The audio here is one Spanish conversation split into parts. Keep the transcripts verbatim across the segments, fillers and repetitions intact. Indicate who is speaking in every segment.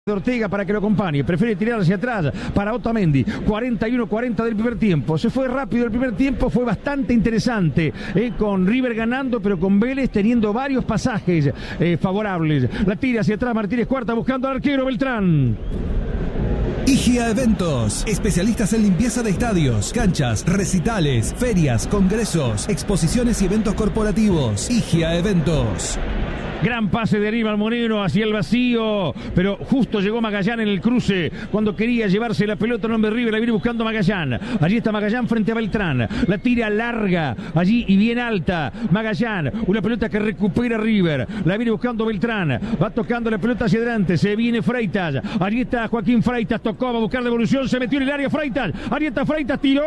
Speaker 1: Ortega para que lo acompañe, prefiere tirar hacia atrás para Otamendi, cuarenta y uno cuarenta del primer tiempo, se fue rápido el primer tiempo, fue bastante interesante, eh, con River ganando, pero con Vélez teniendo varios pasajes eh, favorables. La tira hacia atrás Martínez Cuarta buscando al arquero Beltrán.
Speaker 2: I G A Eventos, especialistas en limpieza de estadios, canchas, recitales, ferias, congresos, exposiciones y eventos corporativos. I G A Eventos.
Speaker 1: Gran pase de Aníbal Moreno hacia el vacío, pero justo llegó Magallán en el cruce cuando quería llevarse la pelota en nombre de River, la viene buscando Magallán. Allí está Magallán frente a Beltrán, la tira larga allí y bien alta. Magallán, una pelota que recupera River, la viene buscando Beltrán, va tocando la pelota hacia adelante, se viene Freitas, allí está Joaquín Freitas, tocó, va a buscar devolución, se metió en el área Freitas, allí está Freitas, tiró,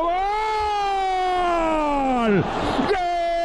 Speaker 1: ¡gol! ¡Gol!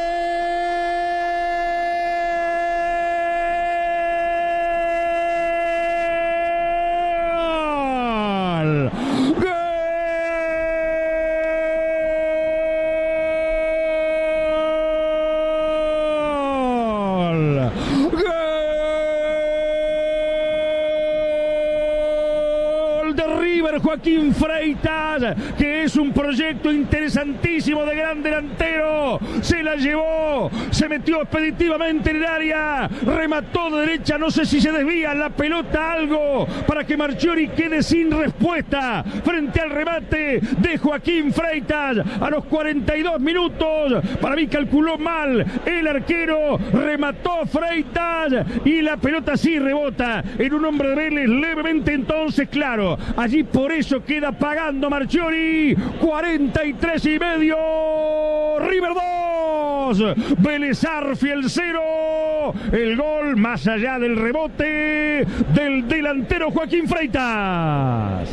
Speaker 1: Joaquín Freitas, que es un proyecto interesantísimo de gran delantero, se la llevó, se metió expeditivamente en el área, remató de derecha, no sé si se desvía la pelota algo para que Marchiori quede sin respuesta frente al remate de Joaquín Freitas a los cuarenta y dos minutos. Para mí calculó mal el arquero, remató Freitas y la pelota sí rebota en un hombre de Vélez levemente. Entonces, claro, allí por eso queda pagando Marchiori. Cuarenta y tres y medio, River dos, Vélez Arfiel cero. El gol más allá del rebote del delantero Joaquín Freitas.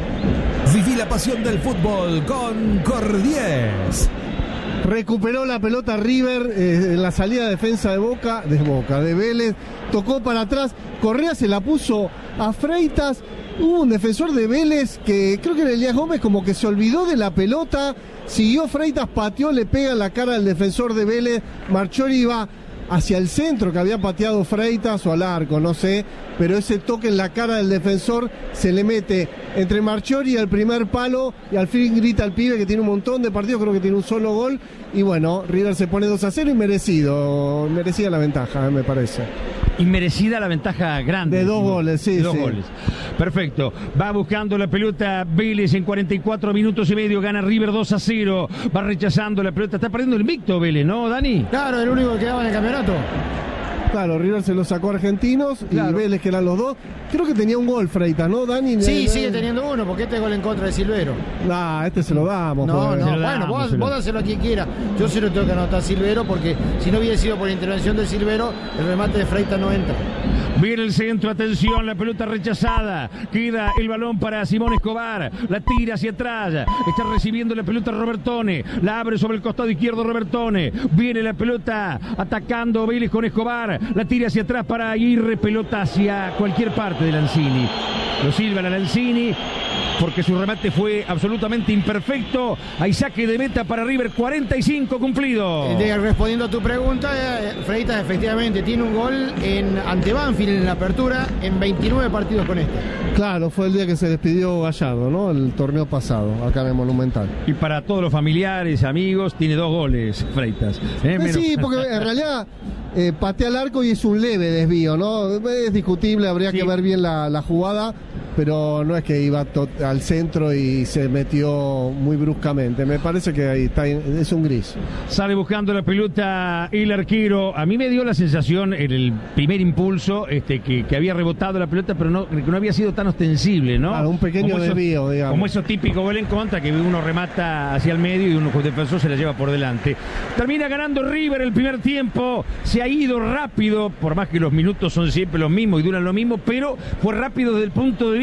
Speaker 2: Viví la pasión del fútbol con Cordies.
Speaker 3: Recuperó la pelota River eh, en la salida de defensa de Boca, de Boca, de Vélez, tocó para atrás, Correa se la puso a Freitas. Hubo un defensor de Vélez que creo que era Elías Gómez, como que se olvidó de la pelota, siguió Freitas, pateó, le pega en la cara al defensor de Vélez. Marchiori iba hacia el centro que había pateado Freitas o al arco, no sé, pero ese toque en la cara del defensor se le mete entre Marchiori y el primer palo, y al fin grita al pibe que tiene un montón de partidos, creo que tiene un solo gol, y bueno, River se pone dos a cero y merecido, merecida la ventaja, me parece.
Speaker 1: Y merecida la ventaja grande.
Speaker 3: De dos goles, sí,
Speaker 1: de dos
Speaker 3: sí.
Speaker 1: goles. Perfecto. Va buscando la pelota Vélez en cuarenta y cuatro minutos y medio. Gana River dos a cero. Va rechazando la pelota. Está perdiendo el invicto Vélez, ¿no, Dani?
Speaker 4: Claro, el único que quedaba en el campeonato.
Speaker 3: Claro, River se lo sacó a Argentinos
Speaker 1: claro.
Speaker 3: Y Vélez, que eran los dos. Creo que tenía un gol Freitas, ¿no, Dani?
Speaker 4: Sí,
Speaker 3: eh,
Speaker 4: sigue teniendo uno, porque este gol en contra de Silvero.
Speaker 3: Nah, este se lo damos.
Speaker 4: No,
Speaker 3: pues.
Speaker 4: no,
Speaker 1: lo
Speaker 4: bueno,
Speaker 1: damos,
Speaker 4: vos, vos
Speaker 1: lo...
Speaker 4: dáselo a quien quiera. Yo se lo tengo que anotar a Silvero, porque si no hubiera sido por intervención de Silvero, el remate de Freitas no entra.
Speaker 1: Viene el centro, atención, la pelota rechazada. Queda el balón para Simón Escobar. La tira hacia atrás. Está recibiendo la pelota Robertone. La abre sobre el costado izquierdo Robertone. Viene la pelota atacando Vélez con Escobar. La tira hacia atrás para Aguirre. Pelota hacia cualquier parte de Lanzini. Lo silban a Lanzini porque su remate fue absolutamente imperfecto. Hay saque de meta para River, cuarenta y cinco cumplido.
Speaker 4: Eh, respondiendo a tu pregunta, eh, Freitas efectivamente tiene un gol en ante Banfield en la apertura en veintinueve partidos con este.
Speaker 3: Claro, fue el día que se despidió Gallardo, ¿no? El torneo pasado, acá en el Monumental.
Speaker 1: Y para todos los familiares, amigos, tiene dos goles Freitas. ¿eh?
Speaker 3: Eh,
Speaker 1: Menos...
Speaker 3: Sí, porque en realidad eh, patea al arco y es un leve desvío, ¿no? Es discutible, habría sí. que ver bien la, la jugada, pero no es que iba al centro y se metió muy bruscamente. Me parece que ahí está, es un gris.
Speaker 1: Sale buscando la pelota el arquero. A mí me dio la sensación en el primer impulso este, que, que había rebotado la pelota, pero no, que no había sido tan ostensible, ¿no?
Speaker 3: Claro, un pequeño
Speaker 1: como
Speaker 3: desvío,
Speaker 1: eso,
Speaker 3: digamos.
Speaker 1: Como eso típico gol en contra, que uno remata hacia el medio y uno con defensor se la lleva por delante. Termina ganando River el primer tiempo. Se ha ido rápido, por más que los minutos son siempre los mismos y duran lo mismo, pero fue rápido desde el punto de vista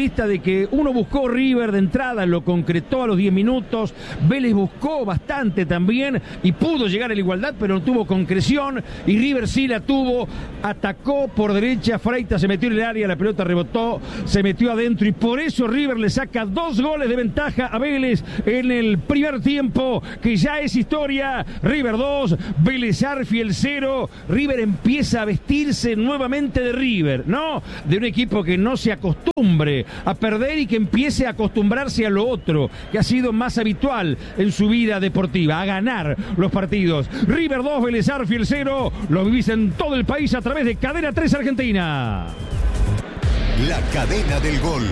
Speaker 1: vista de que uno buscó River de entrada, lo concretó a los diez minutos, Vélez buscó bastante también y pudo llegar a la igualdad, pero no tuvo concreción, y River sí la tuvo, atacó por derecha, Freitas se metió en el área, la pelota rebotó, se metió adentro, y por eso River le saca dos goles de ventaja a Vélez en el primer tiempo, que ya es historia. River dos, Vélez Arfiel cero. River empieza a vestirse nuevamente de River, ¿no? De un equipo que no se acostumbre a perder y que empiece a acostumbrarse a lo otro, que ha sido más habitual en su vida deportiva, a ganar los partidos. River dos, Vélez Arfiel cero. Lo vivís en todo el país a través de Cadena tres Argentina.
Speaker 5: La cadena del gol.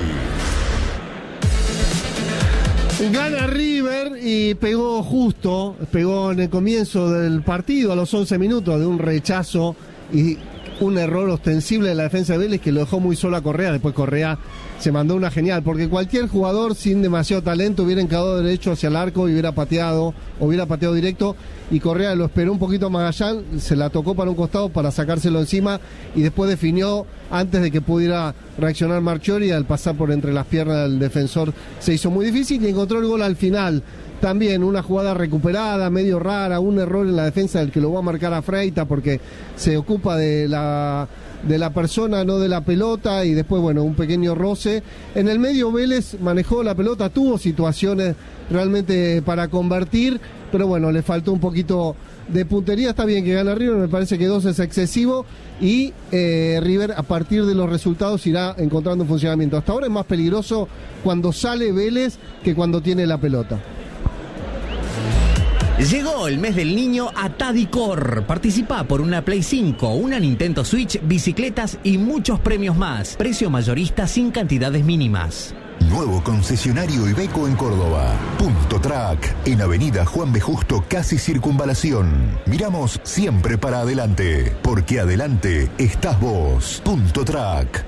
Speaker 3: Gana River y pegó justo, pegó en el comienzo del partido a los once minutos de un rechazo y un error ostensible de la defensa de Vélez que lo dejó muy solo a Correa. Después Correa se mandó una genial, porque cualquier jugador sin demasiado talento hubiera encadado derecho hacia el arco y hubiera pateado, o hubiera pateado directo, y Correa lo esperó un poquito a Magallán, se la tocó para un costado para sacárselo encima y después definió antes de que pudiera reaccionar Marchiori. Al pasar por entre las piernas del defensor se hizo muy difícil y encontró el gol al final. También una jugada recuperada, medio rara, un error en la defensa del que lo va a marcar a Freitas porque se ocupa de la, de la persona, no de la pelota, y después, bueno, un pequeño roce. En el medio Vélez manejó la pelota, tuvo situaciones realmente para convertir, pero bueno, le faltó un poquito de puntería. Está bien que gana River, me parece que dos es excesivo y eh, River a partir de los resultados irá encontrando un funcionamiento. Hasta ahora es más peligroso cuando sale Vélez que cuando tiene la pelota.
Speaker 6: Llegó el mes del niño a Tadicor. Participa por una Play cinco, una Nintendo Switch, bicicletas y muchos premios más. Precio mayorista sin cantidades mínimas.
Speaker 5: Nuevo concesionario Iveco en Córdoba. Punto Track, en Avenida Juan B. Justo, casi Circunvalación. Miramos siempre para adelante, porque adelante estás vos. Punto Track.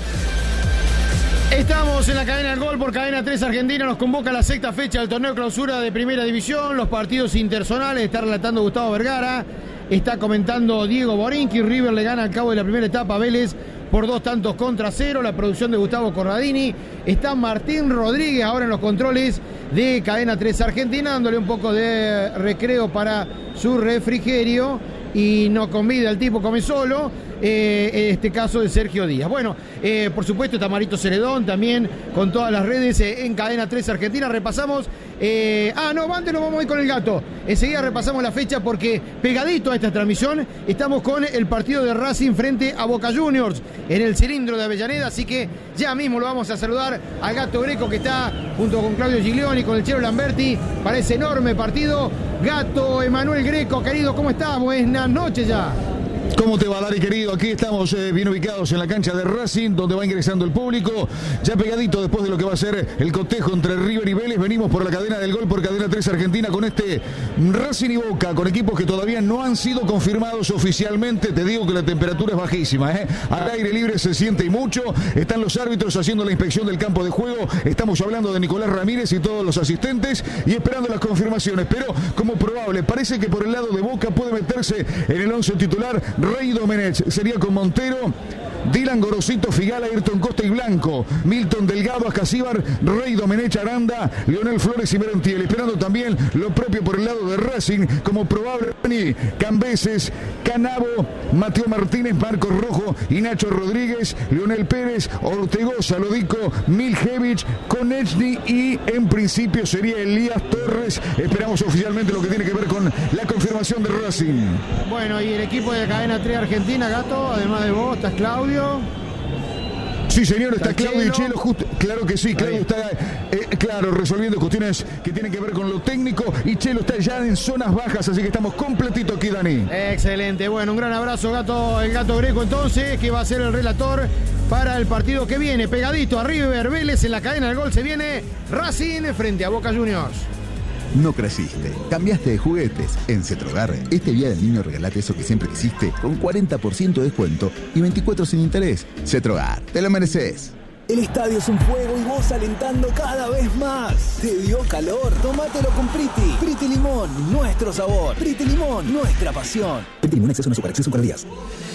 Speaker 4: Estamos en la cadena del gol por Cadena tres Argentina. Nos convoca la sexta fecha del torneo clausura de Primera División. Los partidos interzonales está relatando Gustavo Vergara. Está comentando Diego Borinqui. River le gana al cabo de la primera etapa a Vélez por dos tantos contra cero. La producción de Gustavo Corradini. Está Martín Rodríguez ahora en los controles de Cadena tres Argentina, dándole un poco de recreo para su refrigerio. Y no convida al tipo, come solo. Eh, en este caso de Sergio Díaz. Bueno, eh, por supuesto está Marito Celedón también con todas las redes eh, en Cadena tres Argentina. Repasamos. Eh, ah, no, antes nos vamos a ir con el gato. Enseguida repasamos la fecha porque pegadito a esta transmisión estamos con el partido de Racing frente a Boca Juniors en el cilindro de Avellaneda. Así que ya mismo lo vamos a saludar al Gato Greco, que está junto con Claudio Giglioni, con el Chelo Lamberti para ese enorme partido. Gato Emanuel Greco, querido, ¿cómo estás? Buenas noches ya.
Speaker 7: ¿Cómo te va, Dari, querido? Aquí estamos eh, bien ubicados en la cancha de Racing, donde va ingresando el público. Ya pegadito después de lo que va a ser el cotejo entre River y Vélez. Venimos por la cadena del gol, por Cadena tres Argentina, con este Racing y Boca, con equipos que todavía no han sido confirmados oficialmente. Te digo que la temperatura es bajísima, ¿eh? Al aire libre se siente y mucho. Están los árbitros haciendo la inspección del campo de juego. Estamos hablando de Nicolás Ramírez y todos los asistentes y esperando las confirmaciones. Pero como probable, parece que por el lado de Boca puede meterse en el once titular Rey Domenech. Sería con Montero, Dylan Gorosito, Figala, Ayrton Costa y Blanco, Milton Delgado, Ascasíbar, Rey Domenech, Aranda, Leonel Flores y Merentiel. Esperando también lo propio por el lado de Racing, como probable Cambeses, Canavo, Mateo Martínez, Marcos Rojo y Nacho Rodríguez, Leonel Pérez, Ortegoza, Lodico, Miljevich, Konechny y en principio sería Elías Torres. Esperamos oficialmente lo que tiene que ver con la confirmación de Racing.
Speaker 4: Bueno, y el equipo de Cadena tres Argentina, Gato, además de vos, estás Claudio.
Speaker 7: Sí, señor, está,
Speaker 4: ¿Está
Speaker 7: Claudio y
Speaker 4: Chelo?
Speaker 7: Chelo, justo, claro que sí, Claudio está, eh, claro, resolviendo cuestiones que tienen que ver con lo técnico, y Chelo está ya en zonas bajas, así que estamos completito aquí, Dani.
Speaker 4: Excelente, bueno, un gran abrazo, Gato, el Gato Greco entonces, que va a ser el relator para el partido que viene, pegadito a River Vélez en la cadena del gol. Se viene Racing frente a Boca Juniors.
Speaker 8: No creciste, cambiaste de juguetes. En Cetrogar, este día del niño regalate eso que siempre quisiste con cuarenta por ciento de descuento y veinticuatro sin interés. Cetrogar, te lo mereces.
Speaker 9: El estadio es un fuego y vos alentando cada vez más. ¿Te dio calor? Tómatelo con Priti. Priti Limón, nuestro sabor. Priti Limón, nuestra pasión. Priti Limón, exceso no super, exceso para días.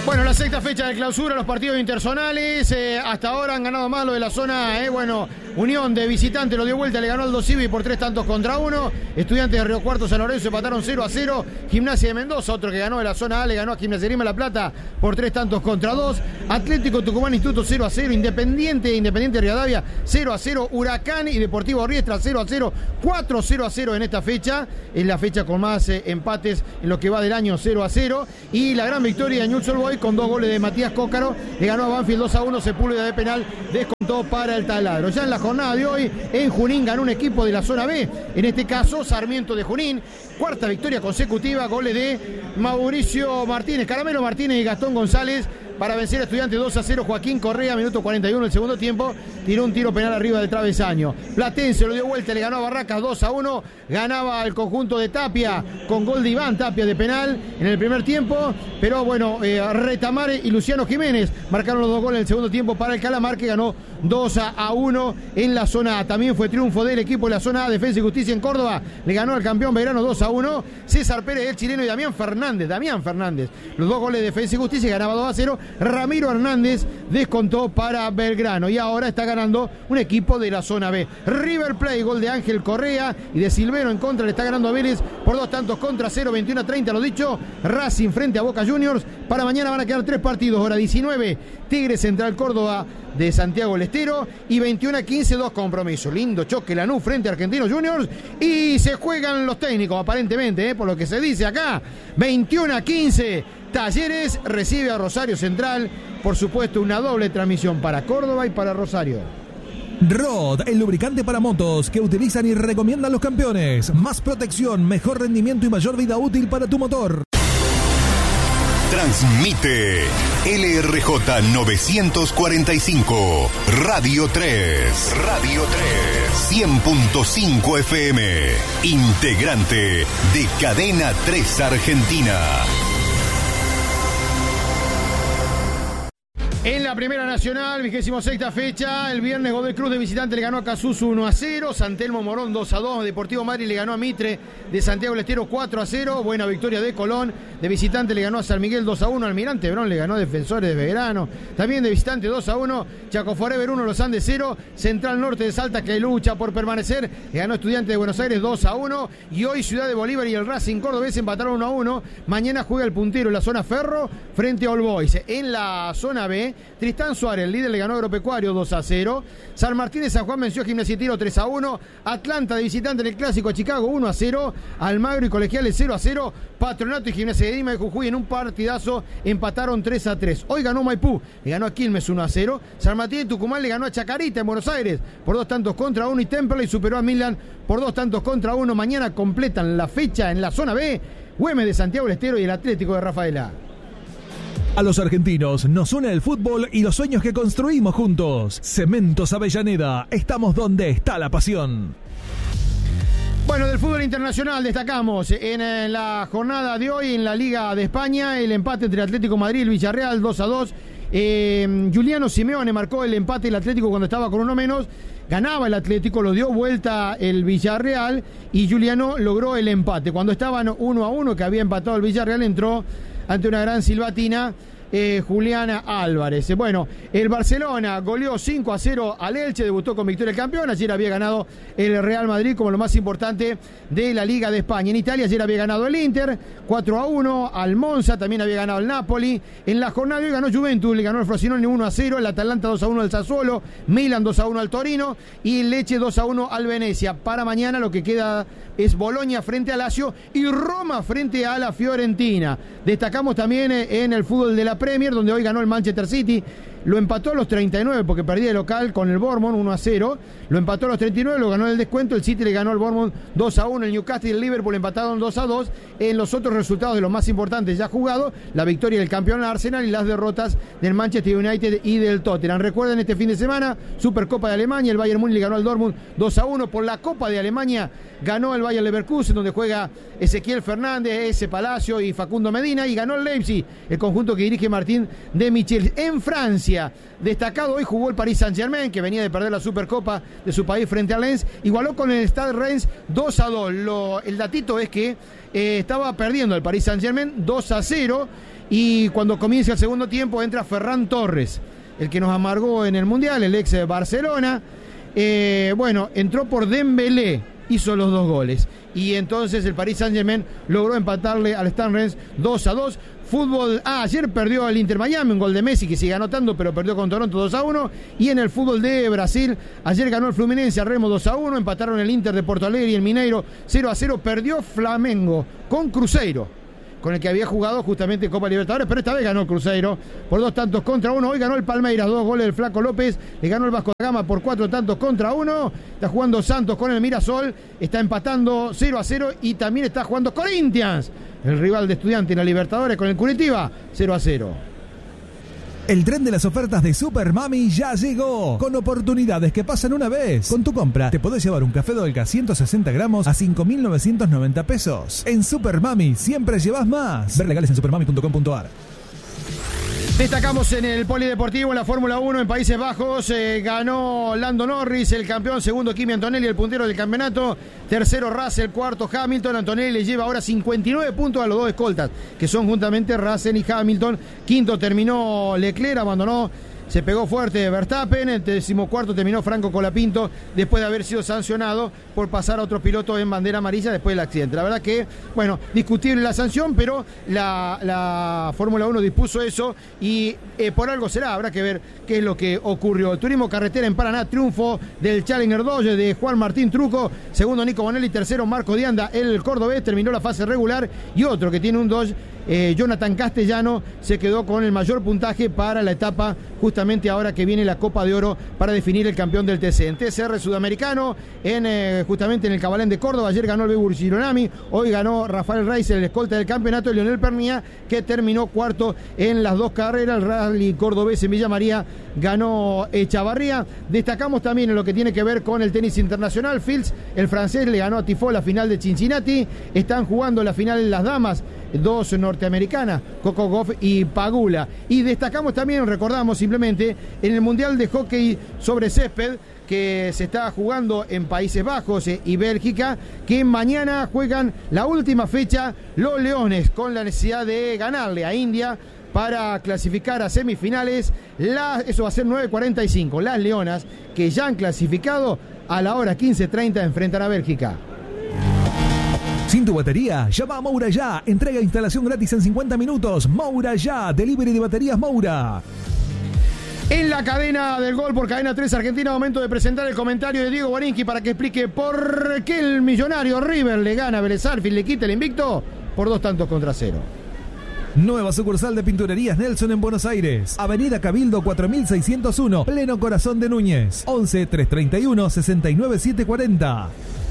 Speaker 4: Bueno, la sexta fecha de clausura, los partidos interzonales, eh, hasta ahora han ganado más lo de la zona, eh, bueno, Unión de visitante lo dio vuelta, le ganó al Dos Civi por tres tantos contra uno, Estudiantes de Río Cuarto, San Lorenzo empataron cero a cero, Gimnasia de Mendoza, otro que ganó de la zona A, le ganó a Gimnasia de Grima La Plata por tres tantos contra dos, Atlético Tucumán Instituto cero a cero, Independiente, Independiente de Rivadavia cero a cero, Huracán y Deportivo Riestra cero a cero, cuatro cero a cero en esta fecha, es la fecha con más eh, empates en lo que va del año cero a cero, y la gran victoria de Newell's Old Boys con dos goles de Matías Cócaro, le ganó a Banfield dos a uno, Sepúlveda de penal descontó para el Taladro. Ya en la jornada de hoy, en Junín ganó un equipo de la zona B, en este caso Sarmiento de Junín, cuarta victoria consecutiva, goles de Mauricio Martínez, Caramelo Martínez y Gastón González, para vencer a Estudiantes dos a cero, Joaquín Correa, minuto cuarenta y uno del segundo tiempo, tiró un tiro penal arriba del travesaño. Platense lo dio vuelta, le ganó a Barracas dos a uno, ganaba el conjunto de Tapia con gol de Iván Tapia de penal en el primer tiempo, pero bueno, eh, Retamar y Luciano Jiménez marcaron los dos goles en el segundo tiempo para el Calamar, que ganó dos a uno en la zona A. También fue triunfo del equipo de la zona A, Defensa y Justicia en Córdoba, le ganó al campeón Belgrano dos a uno, César Pérez, el chileno, y Damián Fernández, Damián Fernández, los dos goles de Defensa y Justicia, ganaba dos a cero, Ramiro Hernández descontó para Belgrano y ahora está ganando un equipo de la zona B. River Plate, gol de Ángel Correa y de Silvero en contra, le está ganando a Vélez por dos tantos contra cero, veintiuno a treinta, lo dicho, Racing frente a Boca Juniors. Para mañana van a quedar tres partidos, hora diecinueve, Tigre Central Córdoba de Santiago del Estero, y veintiuno a quince, dos compromisos. Lindo choque Lanús frente a Argentinos Juniors, y se juegan los técnicos aparentemente, eh, por lo que se dice acá. veintiuno a quince, Talleres recibe a Rosario Central, por supuesto una doble transmisión para Córdoba y para Rosario.
Speaker 2: Rod, el lubricante para motos que utilizan y recomiendan los campeones. Más protección, mejor rendimiento y mayor vida útil para tu motor.
Speaker 5: Transmite L R J novecientos cuarenta y cinco, Radio tres, Radio tres, cien punto cinco F M, integrante de Cadena tres Argentina.
Speaker 4: En la Primera Nacional, vigésimo sexta fecha, el viernes Godoy Cruz de visitante le ganó a Casuso uno a cero, San Telmo Morón dos a dos, Deportivo Madrid le ganó a Mitre de Santiago del Estero cuatro a cero, buena victoria de Colón, de visitante le ganó a San Miguel dos a uno, Almirante Brón le ganó a Defensores de Belgrano, también de visitante dos a uno, Chaco Forever uno, Los Andes cero, Central Norte de Salta, que lucha por permanecer, le ganó Estudiantes de Buenos Aires dos a uno, y hoy Ciudad de Bolívar y el Racing Cordobés empataron uno a uno, mañana juega el puntero en la zona Ferro frente a All Boys. En la zona B, Tristán Suárez, el líder, le ganó a Agropecuario dos a cero. San Martín de San Juan venció a Gimnasia y Tiro tres a uno. Atlanta de visitante en el Clásico a Chicago uno a cero. Almagro y Colegiales cero a cero. Patronato y Gimnasia de Grima de Jujuy en un partidazo empataron tres a tres. Hoy ganó Maipú, le ganó a Quilmes uno a cero. San Martín de Tucumán le ganó a Chacarita en Buenos Aires por dos tantos contra uno. Y Temperley superó a Milan por dos tantos contra uno. Mañana completan la fecha en la zona B Güemes de Santiago del Estero y el Atlético de Rafaela.
Speaker 2: A los argentinos nos une el fútbol y los sueños que construimos juntos. Cementos Avellaneda, estamos donde está la pasión.
Speaker 4: Bueno, del fútbol internacional destacamos en la jornada de hoy en la Liga de España el empate entre Atlético Madrid y el Villarreal dos a dos. Eh, Giuliano Simeone marcó el empate del Atlético cuando estaba con uno menos. Ganaba el Atlético, lo dio vuelta el Villarreal y Giuliano logró el empate. Cuando estaban uno a uno, que había empatado el Villarreal, entró ante una gran silbatina eh, Juliana Álvarez. Bueno, el Barcelona goleó cinco a cero al Elche, debutó con victoria el campeón. Ayer había ganado el Real Madrid como lo más importante de la Liga de España. En Italia ayer había ganado el Inter cuatro a uno al Monza, también había ganado el Napoli. En la jornada de hoy ganó Juventus, le ganó el Frosinone uno a cero, el Atalanta dos a uno al Sassuolo, Milan dos a uno al Torino y el Lecce dos a uno al Venecia. Para mañana lo que queda es Boloña frente a Lazio y Roma frente a la Fiorentina. Destacamos también en el fútbol de la Premier, donde hoy ganó el Manchester City. Lo empató a los treinta y nueve porque perdía de local con el Bournemouth uno a cero. Lo empató a los treinta y nueve, lo ganó en el descuento. El City le ganó al Bournemouth dos a uno. El Newcastle y el Liverpool empataron dos a dos. En los otros resultados de los más importantes ya jugados, la victoria del campeón Arsenal y las derrotas del Manchester United y del Tottenham. Recuerden, este fin de semana, Supercopa de Alemania, el Bayern Múnich le ganó al Dortmund dos a uno. Por la Copa de Alemania ganó el Bayer Leverkusen, donde juega Ezequiel Fernández, ese Palacio y Facundo Medina, y ganó el Leipzig, el conjunto que dirige Martín de Michel. En Francia, destacado hoy jugó el Paris Saint-Germain, que venía de perder la Supercopa de su país frente al Lens, igualó con el Stade Reims dos a dos. Lo, el datito es que eh, estaba perdiendo el Paris Saint-Germain dos a cero Y cuando comienza el segundo tiempo entra Ferran Torres, el que nos amargó en el Mundial, el ex de Barcelona. Eh, bueno, entró por Dembélé, hizo los dos goles. Y entonces el Paris Saint-Germain logró empatarle al Stade Reims dos a dos. Fútbol, ah, ayer perdió el Inter Miami, un gol de Messi que sigue anotando, pero perdió con Toronto dos a uno. Y en el fútbol de Brasil, ayer ganó el Fluminense al Remo dos a uno, empataron el Inter de Porto Alegre y el Mineiro cero a cero, perdió Flamengo con Cruzeiro, con el que había jugado justamente Copa Libertadores, pero esta vez ganó el Cruzeiro por dos tantos contra uno. Hoy ganó el Palmeiras, dos goles del Flaco López, le ganó el Vasco da Gama por cuatro tantos contra uno. Está jugando Santos con el Mirasol, está empatando cero a cero, y también está jugando Corinthians, el rival de Estudiantes en la Libertadores, con el Curitiba, cero a cero.
Speaker 2: El tren de las ofertas de Super Mami ya llegó, con oportunidades que pasan una vez. Con tu compra te podés llevar un café Dolca ciento sesenta gramos a cinco mil novecientos noventa pesos. En Super Mami siempre llevas más. Ver legales en supermami punto com punto ar.
Speaker 4: Destacamos en el polideportivo, en la Fórmula uno en Países Bajos, eh, ganó Lando Norris, el campeón, segundo Kimi Antonelli, el puntero del campeonato, tercero Russell, cuarto Hamilton. Antonelli le lleva ahora cincuenta y nueve puntos a los dos escoltas, que son juntamente Russell y Hamilton. Quinto terminó Leclerc, abandonó, se pegó fuerte Verstappen. El decimocuarto terminó Franco Colapinto, después de haber sido sancionado por pasar a otro piloto en bandera amarilla después del accidente. La verdad que, bueno, discutible la sanción, pero la, la Fórmula uno dispuso eso y eh, por algo será, habrá que ver qué es lo que ocurrió. El turismo carretera en Paraná, triunfo del Challenger Dodge de Juan Martín Truco, segundo Nico Bonelli, tercero Marco Dianda, el cordobés, terminó la fase regular, y otro que tiene un Dodge, Eh, Jonathan Castellano, se quedó con el mayor puntaje para la etapa, justamente ahora que viene la Copa de Oro para definir el campeón del T C. En T C R sudamericano, en, eh, justamente en el Cabalén de Córdoba, ayer ganó el Bebu Gironami, hoy ganó Rafael Reiser, el escolta del campeonato, y Leonel Pernía, que terminó cuarto en las dos carreras. El rally cordobés en Villa María ganó Echavarría. Destacamos también en lo que tiene que ver con el tenis internacional, Fields, el francés, le ganó a Tifó la final de Cincinnati. Están jugando la final en las damas, dos norteamericanas, Coco Gauff y Pagula. Y destacamos también, recordamos simplemente, en el Mundial de Hockey sobre Césped, que se está jugando en Países Bajos eh, y Bélgica, que mañana juegan la última fecha los Leones, con la necesidad de ganarle a India para clasificar a semifinales. La, eso va a ser nueve cuarenta y cinco. Las Leonas, que ya han clasificado, a la hora quince treinta enfrentan a Bélgica.
Speaker 2: Sin tu batería, llama a Moura Ya. Entrega e instalación gratis en cincuenta minutos. Moura Ya, delivery de baterías Moura.
Speaker 4: En la cadena del gol por Cadena tres Argentina, momento de presentar el comentario de Diego Borinqui para que explique por qué el millonario River le gana a Vélez Sarsfield, le quita el invicto por dos tantos contra cero.
Speaker 2: Nueva sucursal de Pinturerías Nelson en Buenos Aires. Avenida Cabildo cuatro mil seiscientos uno, pleno corazón de Núñez. once, trescientos treinta y uno, sesenta y nueve, setecientos cuarenta.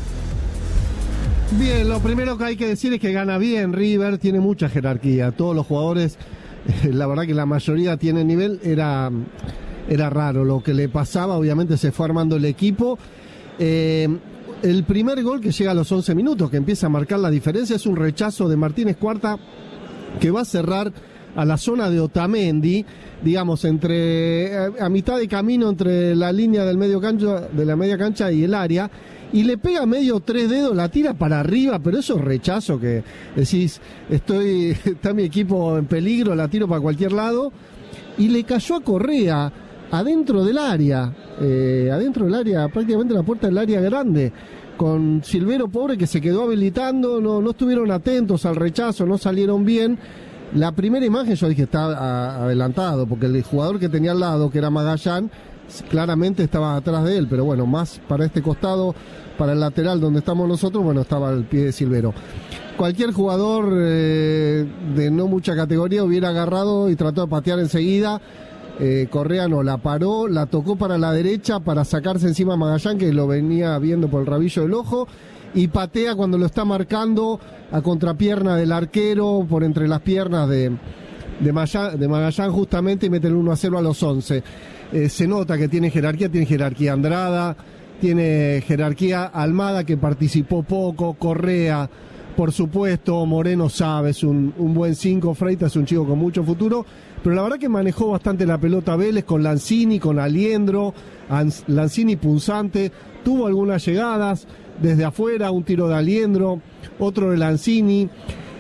Speaker 3: Bien, lo primero que hay que decir es que gana bien River, tiene mucha jerarquía. Todos los jugadores, eh, la verdad que la mayoría tiene nivel. Era, era raro lo que le pasaba, obviamente se fue armando el equipo. Eh, el primer gol que llega a los once minutos, que empieza a marcar la diferencia, es un rechazo de Martínez Cuarta, que va a cerrar a la zona de Otamendi, digamos, entre a, a mitad de camino entre la línea del medio cancha, de la media cancha y el área, y le pega medio tres dedos, la tira para arriba, pero eso es rechazo que decís, estoy, está mi equipo en peligro, la tiro para cualquier lado, y le cayó a Correa adentro del área, eh, adentro del área, prácticamente la puerta del área grande, con Silvero pobre que se quedó habilitando, no, no estuvieron atentos al rechazo, no salieron bien. La primera imagen yo dije está a, adelantado, porque el jugador que tenía al lado, que era Magallán, claramente estaba atrás de él, pero bueno, más para este costado, para el lateral donde estamos nosotros, bueno, estaba al pie de Silvero. Cualquier jugador eh, de no mucha categoría hubiera agarrado y trató de patear enseguida. Eh, Correa no, la paró, la tocó para la derecha para sacarse encima a Magallán, que lo venía viendo por el rabillo del ojo, y patea cuando lo está marcando a contrapierna del arquero, por entre las piernas de, de, Magallán, de Magallán justamente, y mete el uno a cero a los once. Eh, se nota que tiene jerarquía, tiene jerarquía Andrada, tiene jerarquía Almada, que participó poco, Correa, por supuesto, Moreno sabe, es un, un buen cinco, Freitas es un chico con mucho futuro, pero la verdad que manejó bastante la pelota Vélez con Lanzini, con Aliendro, Lanzini punzante, tuvo algunas llegadas desde afuera, un tiro de Aliendro, otro de Lanzini.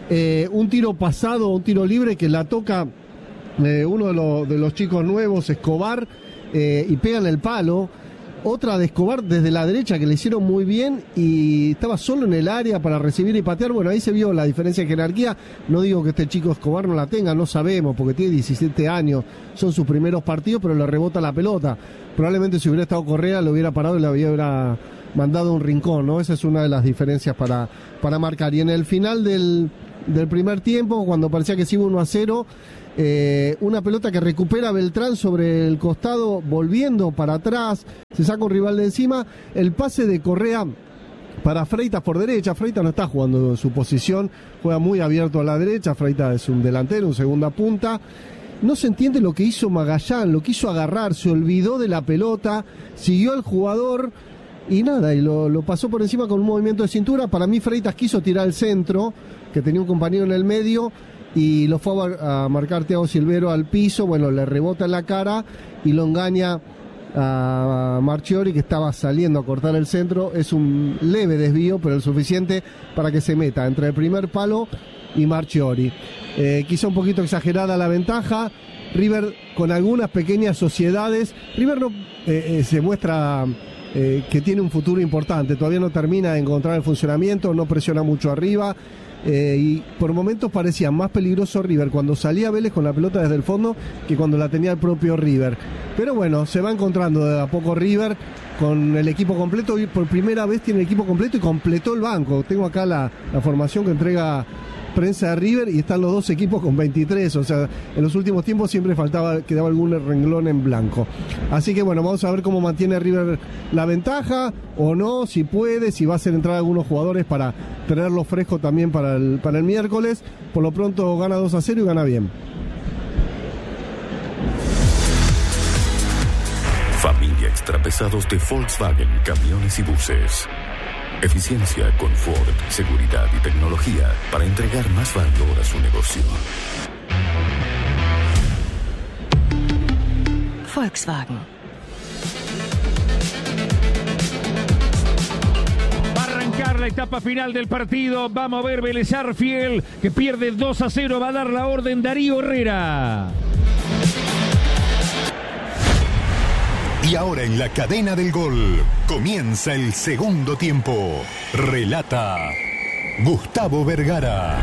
Speaker 3: eh, un tiro pasado, un tiro libre que la toca eh, uno de, lo, de los chicos nuevos, Escobar, eh, y pega en el palo. Otra de Escobar desde la derecha que le hicieron muy bien y estaba solo en el área para recibir y patear. Bueno, ahí se vio la diferencia de jerarquía. No digo que este chico Escobar no la tenga, no sabemos, porque tiene diecisiete años, son sus primeros partidos, pero le rebota la pelota. Probablemente si hubiera estado Correa lo hubiera parado y le hubiera mandado a un rincón, ¿no? Esa es una de las diferencias para, para marcar. Y en el final del, del primer tiempo, cuando parecía que se iba uno a cero, Eh, una pelota que recupera Beltrán sobre el costado, volviendo para atrás, se saca un rival de encima, el pase de Correa para Freitas por derecha. Freitas no está jugando en su posición, juega muy abierto a la derecha. Freitas es un delantero, un segunda punta. No se entiende lo que hizo Magallán, lo quiso agarrar, se olvidó de la pelota, siguió al jugador y nada, y lo, lo pasó por encima con un movimiento de cintura. Para mí Freitas quiso tirar al centro, que tenía un compañero en el medio, y lo fue a, a marcar Thiago Silvero al piso. Bueno, le rebota en la cara y lo engaña a Marchiori, que estaba saliendo a cortar el centro. Es un leve desvío, pero el suficiente para que se meta entre el primer palo y Marchiori. Eh, quizá un poquito exagerada la ventaja. River con algunas pequeñas sociedades. River no eh, eh, se muestra eh, que tiene un futuro importante. Todavía no termina de encontrar el funcionamiento, no presiona mucho arriba. Eh, y por momentos parecía más peligroso River cuando salía Vélez con la pelota desde el fondo que cuando la tenía el propio River. Pero bueno, se va encontrando de a poco River con el equipo completo, y por primera vez tiene el equipo completo y completó el banco. Tengo acá la, la formación que entrega prensa de River y están los dos equipos con veintitrés, o sea, en los últimos tiempos siempre faltaba, quedaba algún renglón en blanco. Así que bueno, vamos a ver cómo mantiene River la ventaja o no, si puede, si va a hacer entrar algunos jugadores para tenerlo fresco también para el, para el miércoles. Por lo pronto gana dos a cero y gana bien.
Speaker 10: Familia Extrapesados de Volkswagen Camiones y Buses. Eficiencia, confort, seguridad y tecnología para entregar más valor a su negocio.
Speaker 11: Volkswagen.
Speaker 1: Va a arrancar la etapa final del partido. Vamos a ver Vélez Arfiel, que pierde dos a cero. Va a dar la orden Darío Herrera.
Speaker 5: Y ahora en la cadena del gol comienza el segundo tiempo. Relata Gustavo Vergara.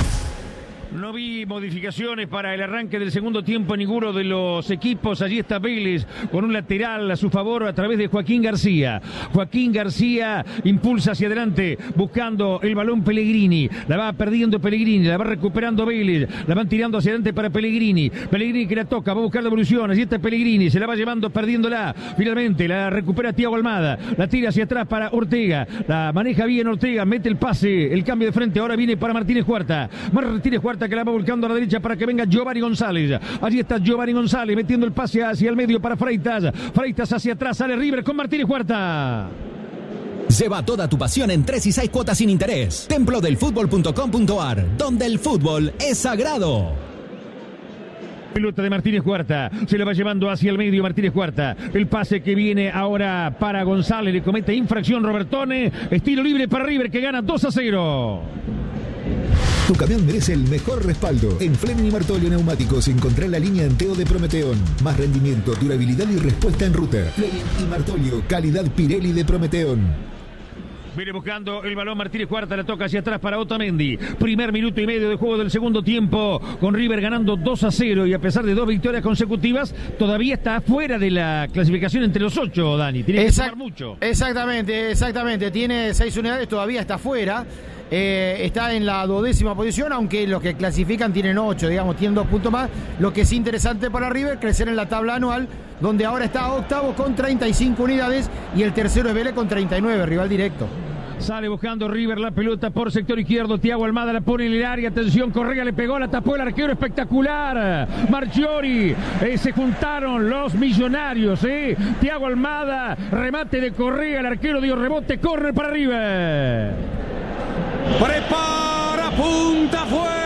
Speaker 1: No vi modificaciones para el arranque del segundo tiempo en ninguno de los equipos. Allí está Vélez con un lateral a su favor a través de Joaquín García. Joaquín García impulsa hacia adelante buscando el balón Pellegrini. La va perdiendo Pellegrini, la va recuperando Vélez. La van tirando hacia adelante para Pellegrini. Pellegrini que la toca, va a buscar devolución. Allí está Pellegrini, se la va llevando perdiéndola. Finalmente la recupera Thiago Almada. La tira hacia atrás para Ortega. La maneja bien Ortega, mete el pase, el cambio de frente. Ahora viene para Martínez Cuarta. Martínez Cuarta que la va volcando a la derecha para que venga Giovanni González. Allí está Giovanni González metiendo el pase hacia el medio para Freitas. Freitas hacia atrás, sale River con Martínez Cuarta.
Speaker 12: Lleva toda tu pasión en tres y seis cuotas sin interés. templo del fútbol punto com punto a r, donde el fútbol es sagrado.
Speaker 1: Pelota de Martínez Cuarta, se la va llevando hacia el medio Martínez Cuarta. El pase que viene ahora para González, le comete infracción Robertone. Estilo libre para River que gana dos a cero.
Speaker 5: Tu camión merece el mejor respaldo. En Fleming y Martolio Neumáticos encontrá la línea Enteo de Prometeón. Más rendimiento, durabilidad y respuesta en ruta. Fleming y Martolio, calidad Pirelli de Prometeón.
Speaker 1: Viene buscando el balón Martínez Cuarta, la toca hacia atrás para Otamendi. Primer minuto y medio de juego del segundo tiempo, con River ganando dos a cero y a pesar de dos victorias consecutivas, todavía está fuera de la clasificación entre los ocho, Dani. Tiene que sumar mucho.
Speaker 4: Exactamente, exactamente. Tiene seis unidades, todavía está fuera. Eh, está en la duodécima posición, aunque los que clasifican tienen ocho, digamos, tienen dos puntos más. Lo que es interesante para River, crecer en la tabla anual, donde ahora está octavo con treinta y cinco unidades y el tercero es Vélez con treinta y nueve, rival directo.
Speaker 1: Sale buscando River la pelota por sector izquierdo. Thiago Almada la pone en el área. Atención, Correa le pegó, la tapó el arquero. Espectacular. Marchiori. Eh, se juntaron los millonarios. Eh. Thiago Almada. Remate de Correa. El arquero dio rebote. Corre para River.
Speaker 13: Prepara, punta, fue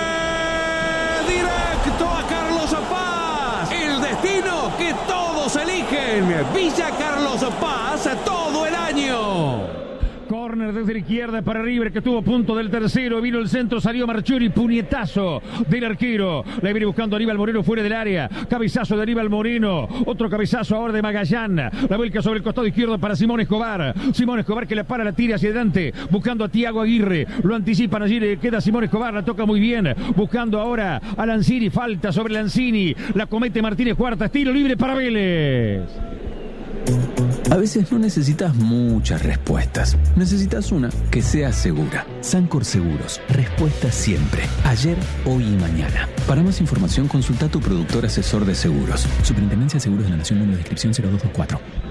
Speaker 13: directo a Carlos Paz. El destino que todos eligen. Villa Carlos Paz todo el año.
Speaker 1: Corner córner desde la izquierda para River, que estuvo a punto del tercero. Vino el centro, salió Marchiori, puñetazo del arquero. La viene buscando Aníbal Moreno fuera del área. Cabezazo de Aníbal Moreno. Otro cabezazo ahora de Magallán. La vuelca sobre el costado izquierdo para Simón Escobar. Simón Escobar que la para, la tira hacia adelante, buscando a Tiago Aguirre. Lo anticipan allí, le queda Simón Escobar, la toca muy bien. Buscando ahora a Lanzini, falta sobre Lanzini. La comete Martínez Cuarta, tiro libre para Vélez.
Speaker 11: A veces no necesitas muchas respuestas. Necesitas una que sea segura. Sancor Seguros. Respuesta siempre. Ayer, hoy y mañana. Para más información, consulta a tu productor asesor de seguros. Superintendencia de Seguros de la Nación, número de inscripción cero dos dos cuatro.